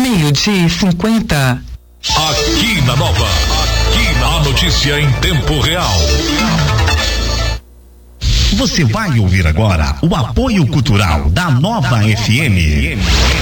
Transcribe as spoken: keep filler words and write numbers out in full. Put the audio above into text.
Meio-dia e cinquenta. Aqui na Nova, aqui na notícia em tempo real. Você vai ouvir agora o apoio cultural da Nova F M.